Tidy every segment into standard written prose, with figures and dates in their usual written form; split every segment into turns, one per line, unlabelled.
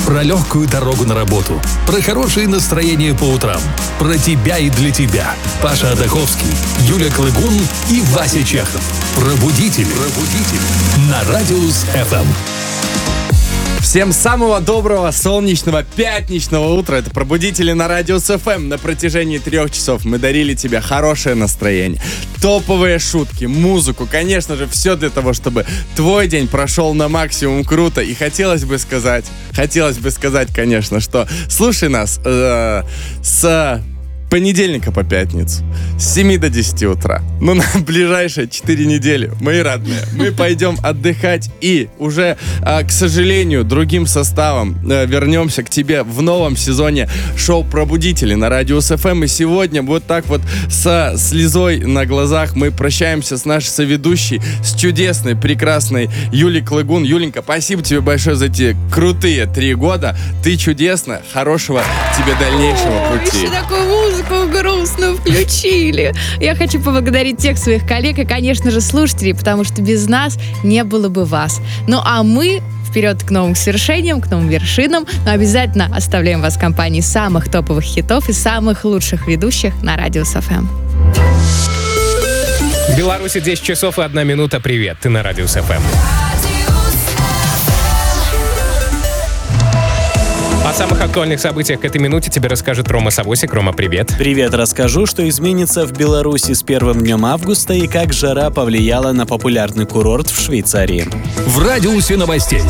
Про легкую дорогу на работу, про хорошее настроение по утрам, про тебя и для тебя. Паша Адаховский, Юля Клыгун и Вася Чехов. Пробудители на Радиус ФМ.
Всем самого доброго, солнечного, пятничного утра. Это «Пробудители» на Радиус ФМ. На протяжении 3 часов мы дарили тебе хорошее настроение, топовые шутки, музыку. Конечно же, все для того, чтобы твой день прошел на максимум круто. И хотелось бы сказать, конечно, что слушай нас с понедельника по пятницу с 7 до 10 утра. Но на ближайшие 4 недели, мои родные, мы пойдем отдыхать и уже, к сожалению, другим составом вернемся к тебе в новом сезоне шоу «Пробудители» на Радиус ФМ. И сегодня вот так вот со слезой на глазах мы прощаемся с нашей соведущей, с чудесной, прекрасной Юлей Клыгун. Юленька, спасибо тебе большое за эти крутые 3 года. Ты чудесна. Хорошего тебе дальнейшего пути.
Еще такую музыку грустную включили. Я хочу поблагодарить тех своих коллег и, конечно же, слушателей, потому что без нас не было бы вас. Ну а мы вперед к новым свершениям, к новым вершинам, но обязательно оставляем вас в компании самых топовых хитов и самых лучших ведущих на Радиус ФМ.
В Беларуси 10 часов и 1 минута. Привет, ты на Радиус ФМ. О самых актуальных событиях к этой минуте тебе расскажет Рома Савосик. Рома, привет.
Привет, расскажу, что изменится в Беларуси с первым днем августа и как жара повлияла на популярный курорт в Швейцарии.
В радиусе новостей.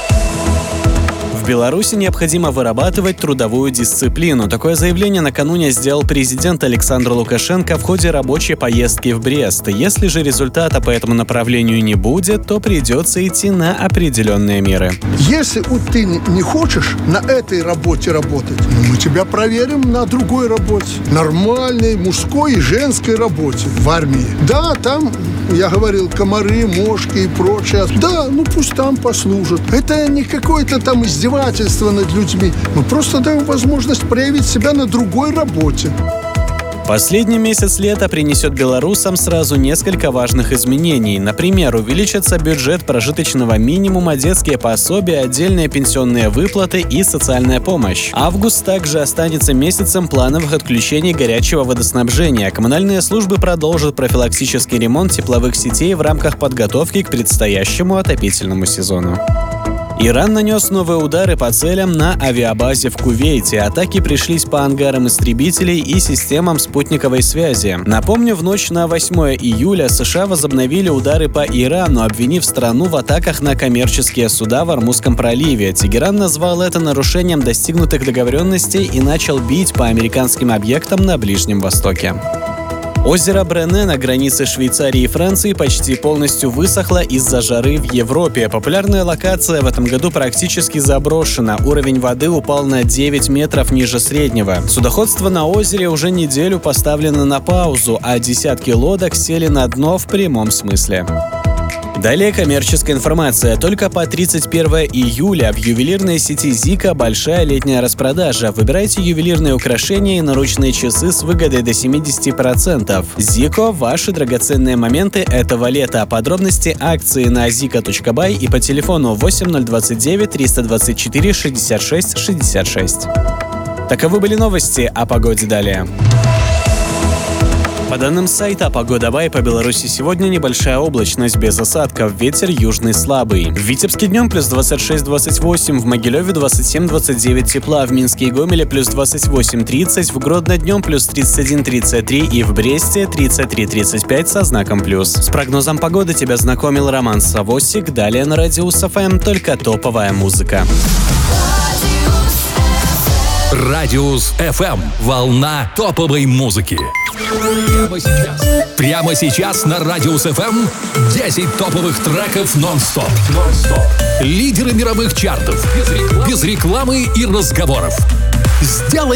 В Беларуси необходимо вырабатывать трудовую дисциплину. Такое заявление накануне сделал президент Александр Лукашенко в ходе рабочей поездки в Брест. Если же результата по этому направлению не будет, то придется идти на определенные меры.
Если ты не хочешь на этой работе работать, мы тебя проверим на другой работе. Нормальной мужской и женской работе в армии. Да, там, я говорил, комары, мошки и прочее. Да, пусть там послужат. Это не какое-то там издевательство над людьми. Мы просто даем возможность проявить себя на другой работе.
Последний месяц лета принесет белорусам сразу несколько важных изменений. Например, увеличится бюджет прожиточного минимума, детские пособия, отдельные пенсионные выплаты и социальная помощь. Август также останется месяцем плановых отключений горячего водоснабжения. Коммунальные службы продолжат профилактический ремонт тепловых сетей в рамках подготовки к предстоящему отопительному сезону. Иран нанес новые удары по целям на авиабазе в Кувейте. Атаки пришлись по ангарам истребителей и системам спутниковой связи. Напомню, в ночь на 8 июля США возобновили удары по Ирану, обвинив страну в атаках на коммерческие суда в Ормузском проливе. Тегеран назвал это нарушением достигнутых договоренностей и начал бить по американским объектам на Ближнем Востоке. Озеро Брене на границе Швейцарии и Франции почти полностью высохло из-за жары в Европе. Популярная локация в этом году практически заброшена. Уровень воды упал на 9 метров ниже среднего. Судоходство на озере уже неделю поставлено на паузу, а десятки лодок сели на дно в прямом смысле. Далее коммерческая информация. Только по 31 июля в ювелирной сети Zika большая летняя распродажа. Выбирайте ювелирные украшения и наручные часы с выгодой до 70%. Zico – ваши драгоценные моменты этого лета. Подробности акции на zika.by и по телефону 8029 324 66 66. Таковы были новости. О погоде далее. По данным сайта «Погода.бай», по Беларуси сегодня небольшая облачность без осадков, ветер южный слабый. В Витебске днем плюс 26-28, в Могилеве 27-29 тепла, в Минске и Гомеле плюс 28-30, в Гродно днем плюс 31-33 и в Бресте 33-35 со знаком плюс. С прогнозом погоды тебя знакомил Роман Савосик. Далее на Радиус ФМ только топовая музыка.
Радиус ФМ. Волна топовой музыки. Прямо сейчас на Радиус ФМ 10 топовых треков нон-стоп. Лидеры мировых чартов. Без рекламы и разговоров. Сделай